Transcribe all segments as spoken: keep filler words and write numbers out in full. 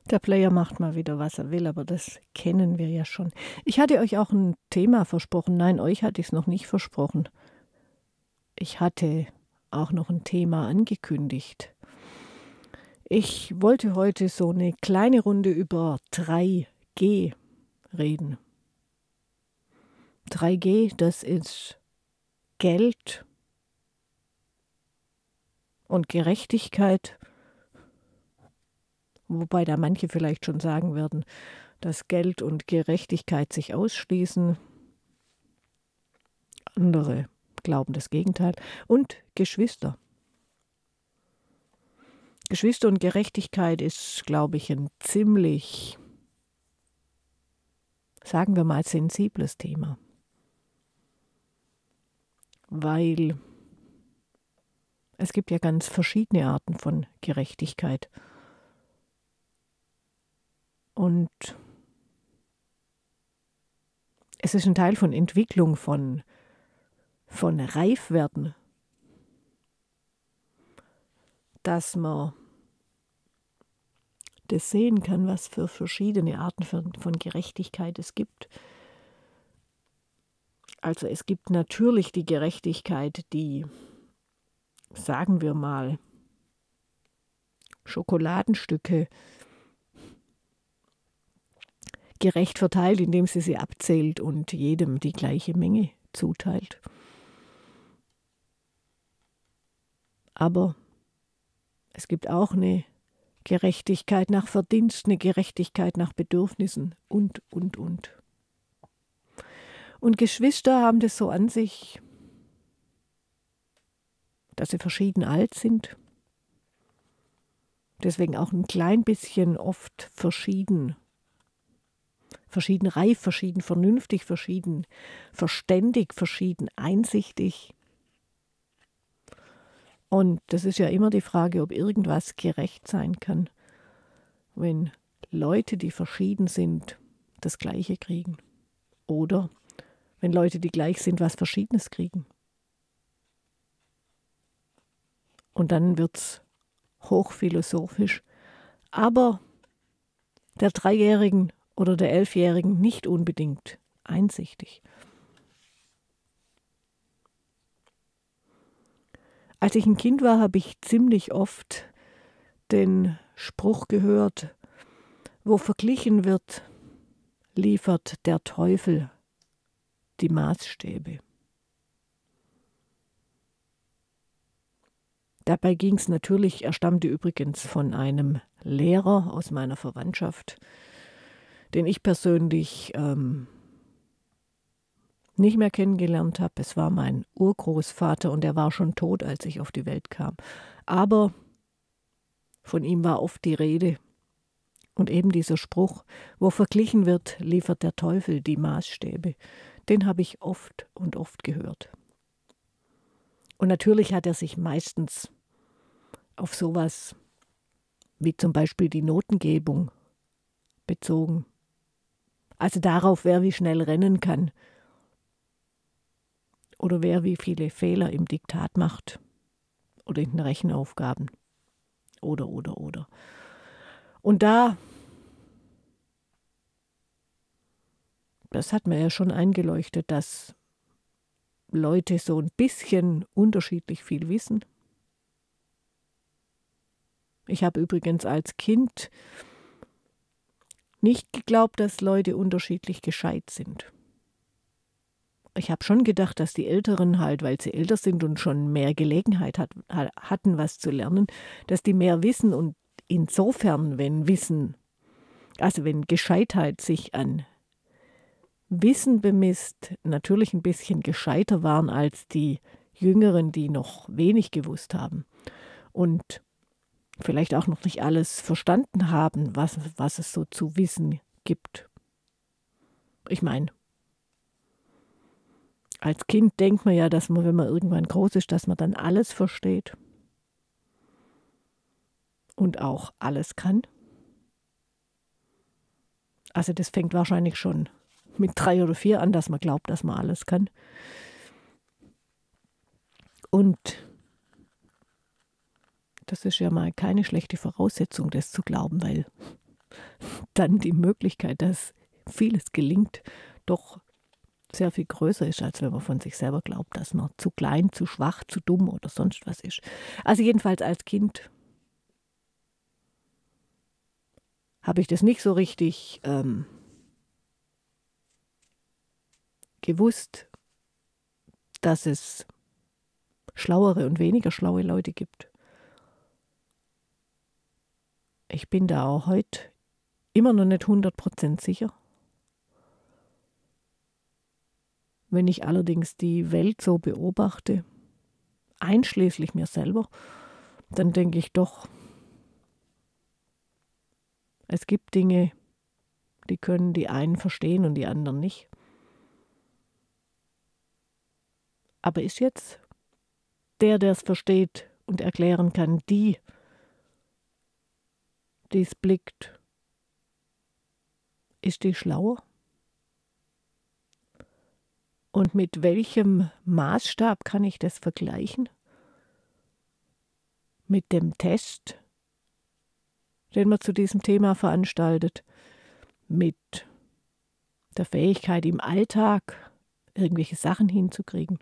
Der Player macht mal wieder, was er will, aber das kennen wir ja schon. Ich hatte euch auch ein Thema versprochen. Nein, euch hatte ich es noch nicht versprochen. Ich hatte auch noch ein Thema angekündigt. Ich wollte heute so eine kleine Runde über drei G reden. drei G, das ist Geld und Gerechtigkeit. Wobei da manche vielleicht schon sagen werden, dass Geld und Gerechtigkeit sich ausschließen. Andere glauben das Gegenteil. Und Geschwister. Geschwister und Gerechtigkeit ist, glaube ich, ein ziemlich, sagen wir mal, sensibles Thema. Weil es gibt ja ganz verschiedene Arten von Gerechtigkeit. Und es ist ein Teil von Entwicklung, von, von Reifwerden, dass man das sehen kann, was für verschiedene Arten von, von Gerechtigkeit es gibt. Also es gibt natürlich die Gerechtigkeit, die, sagen wir mal, Schokoladenstücke gerecht verteilt, indem sie sie abzählt und jedem die gleiche Menge zuteilt. Aber es gibt auch eine Gerechtigkeit nach Verdienst, eine Gerechtigkeit nach Bedürfnissen und, und, und. Und Geschwister haben das so an sich, dass sie verschieden alt sind, deswegen auch ein klein bisschen oft verschieden, verschieden reif, verschieden vernünftig, verschieden verständig, verschieden einsichtig. Und das ist ja immer die Frage, ob irgendwas gerecht sein kann, wenn Leute, die verschieden sind, das Gleiche kriegen. Oder wenn Leute, die gleich sind, was Verschiedenes kriegen. Und dann wird es hochphilosophisch, aber der Dreijährigen oder der Elfjährigen nicht unbedingt einsichtig. Als ich ein Kind war, habe ich ziemlich oft den Spruch gehört, wo verglichen wird, liefert der Teufel die Maßstäbe. Dabei ging es natürlich, er stammte übrigens von einem Lehrer aus meiner Verwandtschaft, den ich persönlich ähm, nicht mehr kennengelernt habe. Es war mein Urgroßvater und er war schon tot, als ich auf die Welt kam. Aber von ihm war oft die Rede. Und eben dieser Spruch, wo verglichen wird, liefert der Teufel die Maßstäbe, den habe ich oft und oft gehört. Und natürlich hat er sich meistens auf sowas wie zum Beispiel die Notengebung bezogen. Also darauf, wer wie schnell rennen kann oder wer wie viele Fehler im Diktat macht oder in den Rechenaufgaben oder, oder, oder. Und da, das hat mir ja schon eingeleuchtet, dass Leute so ein bisschen unterschiedlich viel wissen. Ich habe übrigens als Kind nicht geglaubt, dass Leute unterschiedlich gescheit sind. Ich habe schon gedacht, dass die Älteren halt, weil sie älter sind und schon mehr Gelegenheit hat, hatten, was zu lernen, dass die mehr wissen und insofern, wenn Wissen, also wenn Gescheitheit sich an Wissen bemisst, natürlich ein bisschen gescheiter waren als die Jüngeren, die noch wenig gewusst haben und vielleicht auch noch nicht alles verstanden haben, was, was es so zu wissen gibt. Ich meine, als Kind denkt man ja, dass man, wenn man irgendwann groß ist, dass man dann alles versteht und auch alles kann. Also das fängt wahrscheinlich schon mit drei oder vier an, dass man glaubt, dass man alles kann. Und das ist ja mal keine schlechte Voraussetzung, das zu glauben, weil dann die Möglichkeit, dass vieles gelingt, doch sehr viel größer ist, als wenn man von sich selber glaubt, dass man zu klein, zu schwach, zu dumm oder sonst was ist. Also jedenfalls als Kind habe ich das nicht so richtig ähm, gewusst, dass es schlauere und weniger schlaue Leute gibt. Ich bin da auch heute immer noch nicht hundert Prozent sicher. Wenn ich allerdings die Welt so beobachte, einschließlich mir selber, dann denke ich doch, es gibt Dinge, die können die einen verstehen und die anderen nicht. Aber ist jetzt der, der es versteht und erklären kann, die, die es blickt, ist die schlauer? Und mit welchem Maßstab kann ich das vergleichen? Mit dem Test, den man zu diesem Thema veranstaltet, mit der Fähigkeit im Alltag irgendwelche Sachen hinzukriegen.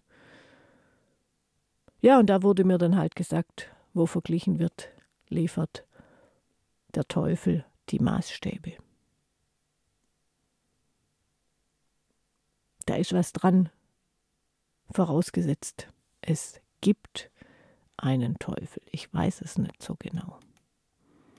Ja, und da wurde mir dann halt gesagt, wo verglichen wird, liefert der Teufel die Maßstäbe. Da ist was dran, vorausgesetzt, es gibt einen Teufel. Ich weiß es nicht so genau.